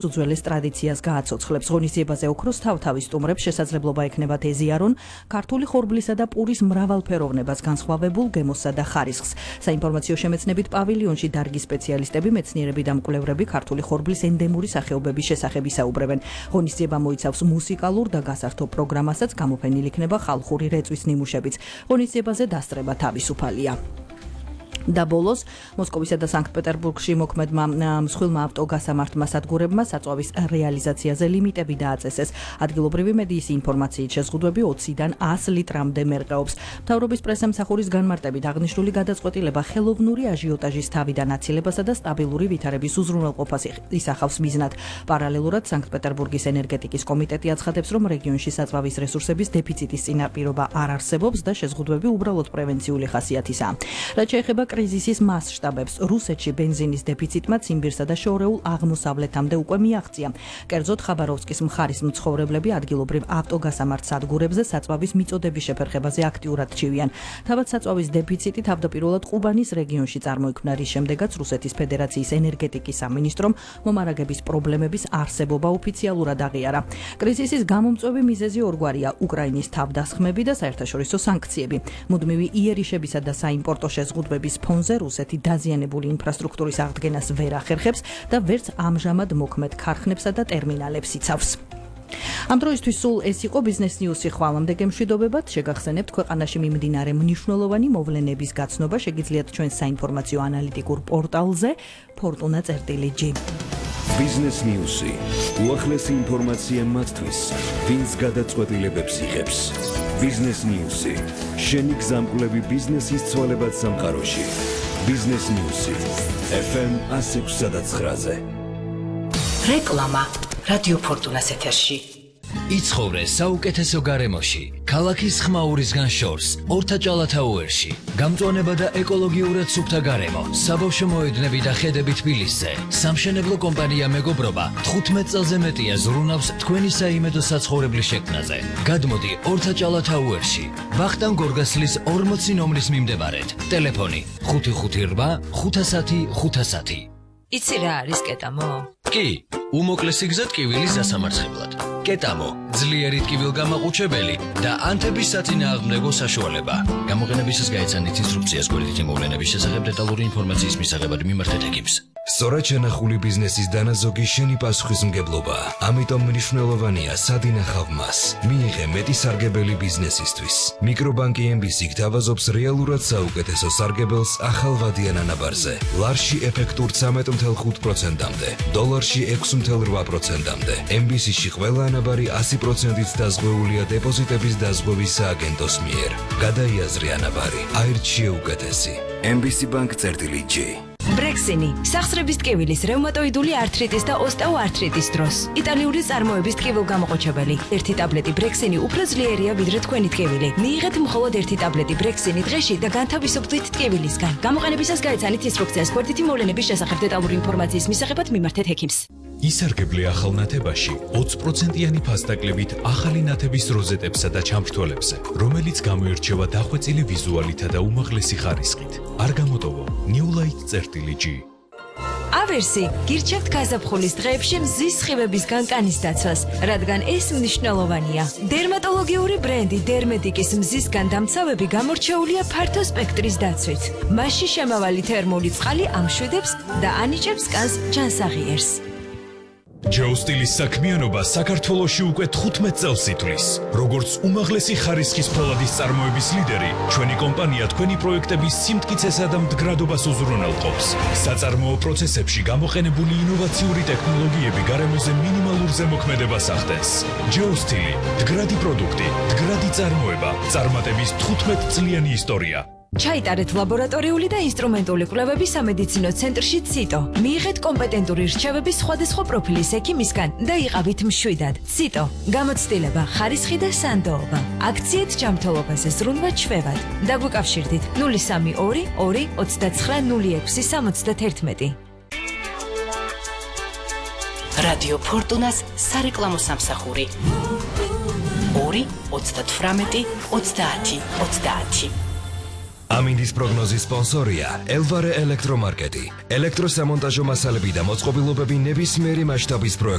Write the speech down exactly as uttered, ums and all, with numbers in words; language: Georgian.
უძველეს ტრადიციას გააცოცხლებს. ღონისძიებაზე ოქროს თავთავის სტუმრებს შესაძლებლობა ექნებათ ეზიარონ ქართული ხორბლისა და პურის მრავალფეროვნებას, განსხვავებულ გემოსა და ხარისხს. საინფორმაციო შემეცნებით პავილიონში დარგის სპეციალისტები, მეცნიერები და მკვლევრები ქართული ხორბლის ენდემური სახეობების შესახებ ისაუბრებენ. ღონისძიება მოიცავს მუსიკალურ და გასართობ პროგრამასაც, გამოფენილი იქნება ხალხური რეწვის ნიმუშებიც. ღონისძიებაზე დასწრება თავისუფალია. და ბოლოს მოსკოვისა და სანქტ-პეტერბურგში მოქმედმა მსხვილმა ავტოგასამართმა სადგურებმა საწვავის რეალიზაციაზე ლიმიტები დააწესეს. ადგილობრივი მედიის ინფორმაციით შეზღუდვები ოციდან ას ლიტრამდე მერყეობს. მთავრობის პრესამსახურის განმარტებით აღნიშნული გადაწყვეტილება ხელოვნური აჟიოტაჟის თავიდან აცილებასა და სტაბილური ვითარების უზრუნველყოფას ისახავს მიზნად. პარალელურად სანქტ-პეტერბურგის ენერგეტიკის კომიტეტი აცხადებს, რომ რეგიონში საწვავის რესურსების დეფიციტის წინაპირობა არ არსებობს და შეზღუდვები უბრალოდ პრევენციული ხასიათისაა. რაც შეეხება კრიზისის მასშტაბებს, რუსეთში ბენზინის დეფიციტმა ციმბირსა და შორეულ აღმოსავლეთამდე უკვე მიაღწია. კერძოდ ხაბაროვსკის მხარის მცხოვრებლები ადგილობრივ ავტოგასამართ სადგურებზე საწვავის მიწოდების შეფერხებაზე აქტიურად ჩივიან. თავად საწვავის დეფიციტი თავდაპირველად ყუბანის რეგიონში წარმოიქმნა, რის შემდეგაც რუსეთის ფედერაციის ენერგეტიკის სამინისტრომ მომარაგების პრობლემების არსებობა ოფიციალურად აღიარა. კრიზისის გამომწვევი მიზეზი ორგვარია: უკრაინის თავდასხმები და საერთაშორისო სანქციები. მუდმივი იერიშებისა და საიმპორტო შეზღუდვების ფონზე რუსეთი დაზიანებული ინფრასტრუქტურის აღდგენას ვერ ახერხებს და ვერც ამჟამად მოქმედ ქარხნებსა და ტერმინალებს იცავს. ამ დროისთვის სულ ეს იყო ბიზნეს ნიუსი. ხვალამდე გემშვიდობებად, შეგახსენებთ ქვეყანაში მიმდინარე მნიშვნელოვანი მოვლენების გაცნობა შეგიძლიათ ჩვენს საინფორმაციო ანალიტიკურ პორტალზე ფორტუნა წერტილი ჯი. ბიზნეს ნიუსი. უახლესი ინფორმაცია მათთვის, ვინც გადაწყვეტილებებს იღებს. ბიზნეს ნიუსი. შენი გზამკვლევი ბიზნესის ცვალებად სამყაროში. ბიზნეს ნიუსი. ეფ ემ ათს ექვსსა და ცხრაზე. რეკლამა რადიო ფორტუნას ეთერში. იცხოვრე საუკეთესო გარემოში, ქალაქის ხმაურისგან შორს, ორთაჭალათაუერში. გამწვანება და ეკოლოგიურად სუფთა გარემო, საბავშვო მოედნები და ხედები თბილისზე. სამშენებლო კომპანია მეგობრობა თხუთმეტ წელზე მეტია ზრუნავს თქვენი საიმედო საცხოვრებლის შექმნაზე. გადმოდი ორთაჭალათაუერში, ვახტანგ გორგასლის ორმოცი ნომრის მიმდებარედ. ტელეფონი ხუთი ხუთი რვა ხუთასათი ხუთასათი. იცი რა არის კეტამო? კი, უმოკლესი გზა ტკივილის დასამარცხებლად. კეტამო, ძლიერი ტკივილგამაყუჩებელი და ანთების საწინააღმდეგო საშუალება. გამოყენებისას გაეცანით ინსტრუქციას გვერდითი მოვლენების შესახებ დეტალური ინფორმაციის მისაღებად მიმართეთ ექიმს. სწორად შენახული ბიზნესის დანაზოგი შენი პასუხისმგებლობაა. ამიტომ მნიშვნელოვანია სად ინახავ მას. მიიღე მეტი სარგებელი ბიზნესისთვის. მიკრობანკი ემ ბი სი გთავაზობს რეალურად საუკეთესო სარგებელს ახალვადიან ანაბარზე. ლარში ეფექტურ ცამეტ ათი ხუთი პროცენტამდე, დოლარში ექვსი ათი რვა პროცენტამდე. ემ ბი სი-ში ყველა ანაბარი ასი პროცენტით დაზღვეულია დეპოზიტების დაზღვევის სააგენტოს მიერ. გადაიაზრე ანაბარი, აირჩიე უკეთესი. ემ ბი სი ბანკ წერტილი ჯი. ბრექსინი, სახსრების ტკივილის, რევმატოიდული ართრიტის და ოსტეოართრიტის დროს. იტალიური წარმოების ტკივილგამაყუჩებელი. ერთი ტაბლეტი ბრექსინი უფრო ძლიერია ვიდრე თქვენი ტკივილი. მიიღეთ მხოლოდ ერთი ტაბლეტი ბრექსინი დღეში და განთავისუფლდით ტკივილისგან. გამოყენებისას გაეცანით ინსტრუქციას გვერდითი მოვლენების შესახებ დეტალური ინფორმაციის მისაღებად მიმართეთ ექიმს. ისარგებლე ახალ ნათებაში ოცი პროცენტიანი ფასდაკლებით ახალი ნათების როზეტებსა და ჩამრთვალებზე, რომელიც გამოირჩევა დახვეწილი ვიზუალითა და უმაღლესი ხარისხით. არ გამოტოვო ნიულაით წერტილი ჯი. ავერსი გირჩევთ გაზაფხულის დღეებში მზის სხივებისგან კანის დაცვას, რადგან ეს მნიშვნელოვანია. დერმატოლოგიური ბრენდი დერმედიკის მზისგან დამცავები გამორჩეულია ფართო სპექტრის დაცვით. მასში შემავალი თერმული წყალი ამშვიდებს და ანიჭებს კანს ჯანსაღიერს. ჯეოსტილის საქმიანობა საქართველოში უკვე თხუთმეტ წელს ითვლის. როგორც უმაღლესი ხარისხის ფოლადის წარმოების ლიდერი, ჩვენი კომპანია თქვენი პროექტების სიმტკიცესა და მდგრადობას უზრუნველყოფს. საწარმოო პროცესებში გამოყენებული ინოვაციური ტექნოლოგიები გარემოზე მინიმალურ ზემოქმედებას ახდენს. ჯეოსტილი, მდგრადი პროდუქტი, მდგრადი წარმოება, წარმატების თხუთმეტ წლიანი ისტორია. ჩაიტარეთ ლაბორატორიული და ინსტრუმენტული კვლევები სამედიცინო ცენტრში ციტო. მიიღეთ კომპეტენტური რჩევები სხვადასხვა პროფილის ექიმისგან და იყავით მშვიდად. ციტო, გამოცდილება, ხარისხი და სანდოობა. აქციეთ ჯანმრთელობაზე ზრუნვა ჩვევად. დაგვიკავშირდით ნული სამი ორი ორი ოცდაცხრა ნული ექვსი სამოცდაათი. რადიო ფორტუნას სარეკლამო სამსახური ორი ოცდათვრამეტი ოცდაათი ოცდაათი. ამინდის პროგნოზის სპონსორია ელვარე ელექტრომარკეტი. ელექტროსამონტაჟო მასალები და მოწყობილობები ნებისმიერი მასშტაბის